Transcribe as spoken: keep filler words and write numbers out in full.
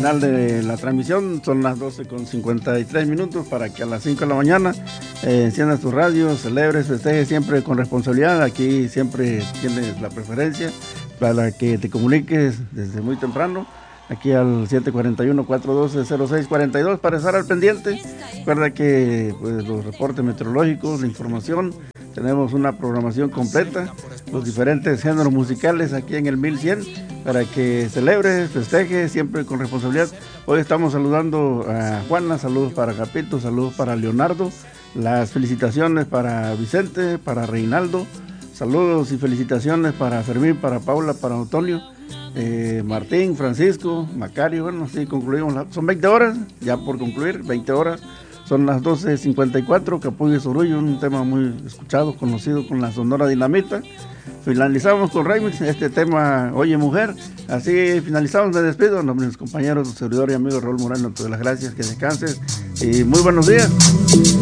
final de la transmisión. Son las doce con cincuenta y tres minutos para que a las cinco de la mañana eh, enciendas tu radio, celebres, festejes siempre con responsabilidad. Aquí siempre tienes la preferencia para que te comuniques desde muy temprano. Aquí al siete cuatro uno, cuatro uno dos, cero seis cuatro dos para estar al pendiente. Recuerda que pues, los reportes meteorológicos, la información, tenemos una programación completa, los diferentes géneros musicales aquí en el mil cien para que celebres, festejes siempre con responsabilidad. Hoy estamos saludando a Juana, saludos para Capito, saludos para Leonardo, las felicitaciones para Vicente, para Reinaldo, saludos y felicitaciones para Fermín, para Paula, para Antonio, eh, Martín, Francisco, Macario. Bueno, sí, concluimos, la, son veinte horas, ya por concluir, veinte horas. Son las doce cincuenta y cuatro, Capullo y Sorullo, un tema muy escuchado, conocido con la Sonora Dinamita. Finalizamos con Remix, este tema Oye Mujer. Así finalizamos, me despido. En nombre de mis compañeros, servidor y amigo Raúl Moreno, te doy las gracias, que descanses y muy buenos días.